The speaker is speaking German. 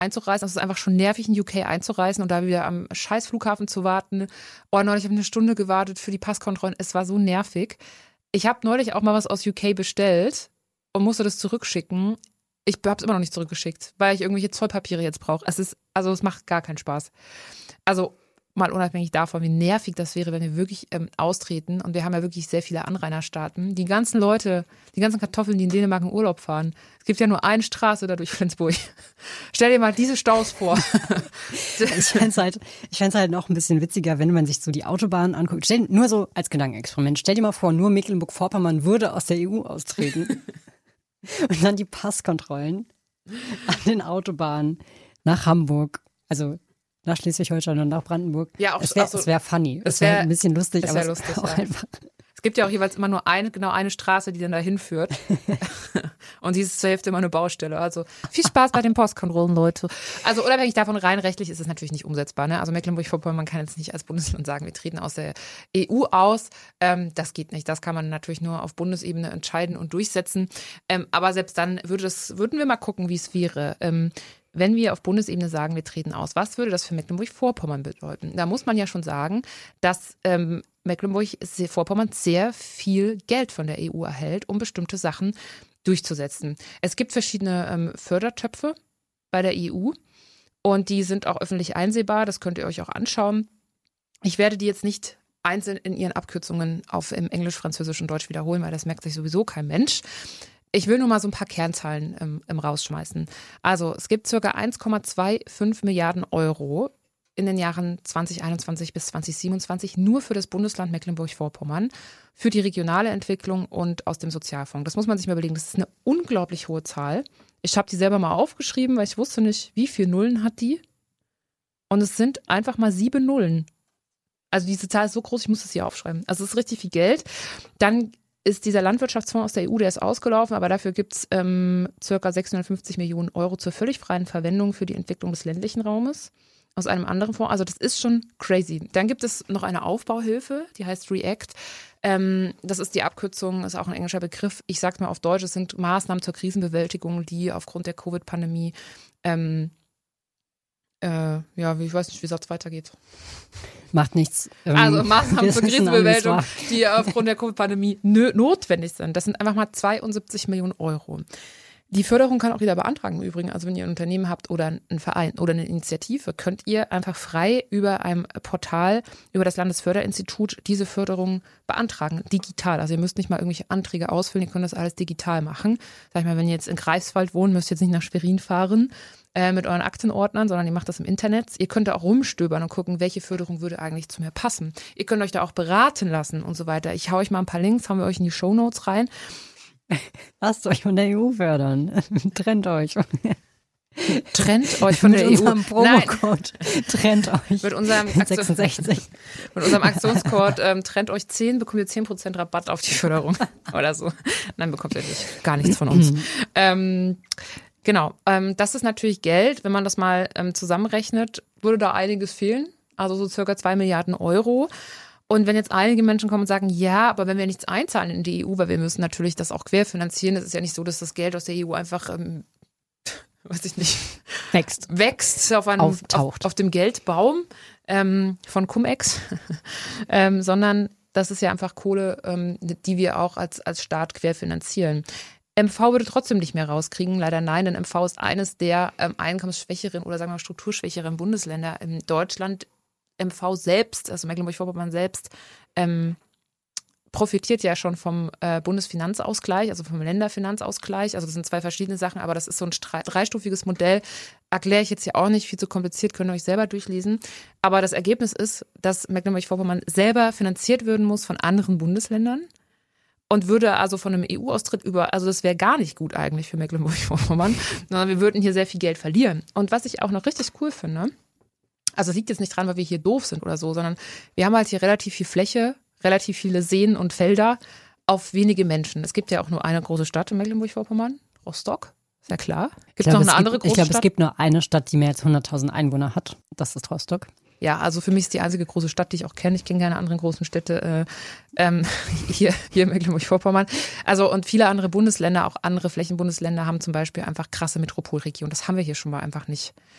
einzureisen. Also es ist einfach schon nervig, in UK einzureisen und da wieder am scheiß Flughafen zu warten. Oh, neulich habe ich eine Stunde gewartet für die Passkontrollen. Es war so nervig. Ich habe neulich auch mal was aus UK bestellt und musste das zurückschicken. Ich habe es immer noch nicht zurückgeschickt, weil ich irgendwelche Zollpapiere jetzt brauche. Es macht gar keinen Spaß. Also mal unabhängig davon, wie nervig das wäre, wenn wir wirklich austreten. Und wir haben ja wirklich sehr viele Anrainerstaaten. Die ganzen Leute, die ganzen Kartoffeln, die in Dänemark in Urlaub fahren. Es gibt ja nur eine Straße da durch Flensburg. Stell dir mal diese Staus vor. Ich fände es halt noch ein bisschen witziger, wenn man sich so die Autobahn anguckt. Nur so als Gedankenexperiment. Stell dir mal vor, nur Mecklenburg-Vorpommern würde aus der EU austreten. Und dann die Passkontrollen an den Autobahnen nach Hamburg, also nach Schleswig-Holstein und nach Brandenburg. Ja, auch, es wäre funny. Es wäre ein bisschen lustig, aber lustig, auch einfach. Es gibt ja auch jeweils immer nur eine Straße, die dann dahin führt. Und die ist zur Hälfte immer eine Baustelle. Also viel Spaß bei den Postkontrollen, Leute. Also unabhängig davon, rein rechtlich ist es natürlich nicht umsetzbar. Ne? Also Mecklenburg-Vorpommern kann jetzt nicht als Bundesland sagen, wir treten aus der EU aus. Das geht nicht. Das kann man natürlich nur auf Bundesebene entscheiden und durchsetzen. Aber selbst dann würden wir mal gucken, wie es wäre. Wenn wir auf Bundesebene sagen, wir treten aus, was würde das für Mecklenburg-Vorpommern bedeuten? Da muss man ja schon sagen, dass Mecklenburg-Vorpommern sehr viel Geld von der EU erhält, um bestimmte Sachen durchzusetzen. Es gibt verschiedene Fördertöpfe bei der EU und die sind auch öffentlich einsehbar. Das könnt ihr euch auch anschauen. Ich werde die jetzt nicht einzeln in ihren Abkürzungen im Englisch, Französisch und Deutsch wiederholen, weil das merkt sich sowieso kein Mensch. Ich will nur mal so ein paar Kernzahlen rausschmeißen. Also es gibt ca. 1,25 Milliarden Euro in den Jahren 2021 bis 2027 nur für das Bundesland Mecklenburg-Vorpommern, für die regionale Entwicklung und aus dem Sozialfonds. Das muss man sich mal überlegen. Das ist eine unglaublich hohe Zahl. Ich habe die selber mal aufgeschrieben, weil ich wusste nicht, wie viele Nullen hat die. Und es sind einfach mal 7 Nullen. Also diese Zahl ist so groß, ich muss das hier aufschreiben. Also es ist richtig viel Geld. Dann ist dieser Landwirtschaftsfonds aus der EU, der ist ausgelaufen, aber dafür gibt es ca. 650 Millionen Euro zur völlig freien Verwendung für die Entwicklung des ländlichen Raumes aus einem anderen Fonds. Also das ist schon crazy. Dann gibt es noch eine Aufbauhilfe, die heißt REACT. Das ist die Abkürzung, ist auch ein englischer Begriff. Ich sage es mal auf Deutsch, es sind Maßnahmen zur Krisenbewältigung, die aufgrund der Covid-Pandemie, ich weiß nicht, wie es weitergeht. Macht nichts. Also Maßnahmen zur Krisenbewältigung, die aufgrund der Covid-Pandemie notwendig sind. Das sind einfach mal 72 Millionen Euro. Die Förderung kann auch jeder beantragen im Übrigen. Also wenn ihr ein Unternehmen habt oder einen Verein oder eine Initiative, könnt ihr einfach frei über ein Portal, über das Landesförderinstitut diese Förderung beantragen, digital. Also ihr müsst nicht mal irgendwelche Anträge ausfüllen, ihr könnt das alles digital machen. Sag ich mal, wenn ihr jetzt in Greifswald wohnt, müsst ihr jetzt nicht nach Schwerin fahren mit euren Aktenordnern, sondern ihr macht das im Internet. Ihr könnt da auch rumstöbern und gucken, welche Förderung würde eigentlich zu mir passen. Ihr könnt euch da auch beraten lassen und so weiter. Ich hau euch mal ein paar Links, hauen wir euch in die Shownotes rein. Lasst euch von der EU fördern. Trennt euch. Trennt euch von der EU. Mit unserem Promocode. Trennt euch. Mit unserem 66. Mit unserem Aktionscode trennt euch 10, bekommt ihr 10% Rabatt auf die Förderung oder so. Nein, bekommt ihr nicht. Gar nichts von uns. Genau. Das ist natürlich Geld. Wenn man das mal zusammenrechnet, würde da einiges fehlen. Also so circa 2 Milliarden Euro. Und wenn jetzt einige Menschen kommen und sagen, ja, aber wenn wir nichts einzahlen in die EU, weil wir müssen natürlich das auch querfinanzieren, das ist ja nicht so, dass das Geld aus der EU einfach, weiß ich nicht, wächst auf dem Geldbaum von Cum-Ex, sondern das ist ja einfach Kohle, die wir auch als Staat querfinanzieren. MV würde trotzdem nicht mehr rauskriegen, leider nein, denn MV ist eines der einkommensschwächeren oder sagen wir strukturschwächeren Bundesländer in Deutschland. MV selbst, also Mecklenburg-Vorpommern selbst, profitiert ja schon vom Bundesfinanzausgleich, also vom Länderfinanzausgleich. Also das sind zwei verschiedene Sachen, aber das ist so ein dreistufiges Modell. Erkläre ich jetzt ja auch nicht, viel zu kompliziert, könnt ihr euch selber durchlesen. Aber das Ergebnis ist, dass Mecklenburg-Vorpommern selber finanziert werden muss von anderen Bundesländern und würde also von einem EU-Austritt also das wäre gar nicht gut eigentlich für Mecklenburg-Vorpommern, sondern wir würden hier sehr viel Geld verlieren. Und was ich auch noch richtig cool finde, also es liegt jetzt nicht dran, weil wir hier doof sind oder so, sondern wir haben halt hier relativ viel Fläche, relativ viele Seen und Felder auf wenige Menschen. Es gibt ja auch nur eine große Stadt in Mecklenburg-Vorpommern, Rostock, ist ja klar. Gibt es noch eine andere große Stadt? Ich glaube, es gibt nur eine Stadt, die mehr als 100.000 Einwohner hat. Das ist Rostock. Ja, also für mich ist die einzige große Stadt, die ich auch kenne. Ich kenne keine anderen großen Städte hier in Mecklenburg-Vorpommern. Also und viele andere Bundesländer, auch andere Flächenbundesländer haben zum Beispiel einfach krasse Metropolregionen. Das haben wir hier schon mal einfach nicht.